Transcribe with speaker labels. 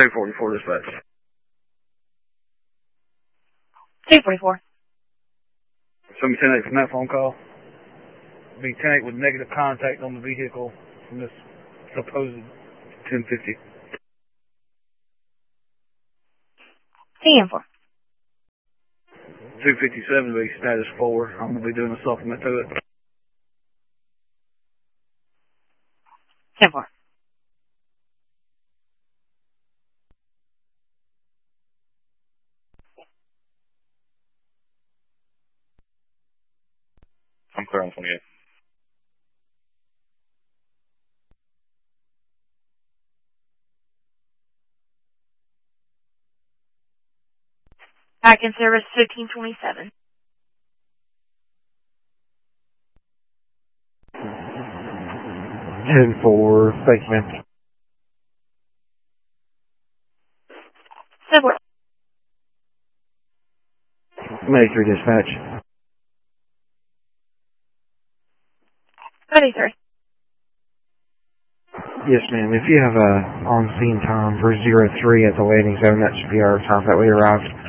Speaker 1: 244 dispatch.
Speaker 2: 244.
Speaker 1: Show me 10-8 from that phone call. Be 10-8 with negative contact on the vehicle from this supposed 1050.
Speaker 2: CM4.
Speaker 1: 257 be status 4. I'm going to be doing a supplement to it.
Speaker 2: 10-4.
Speaker 3: I'm clear on 28.
Speaker 2: Back in service 1527.
Speaker 4: 10-4, thank you, ma'am.
Speaker 2: 7-4.
Speaker 4: 93 dispatch.
Speaker 2: 33.
Speaker 4: Yes, ma'am. If you have a on-scene time for 03 at the landing zone, that should be our time that we arrived.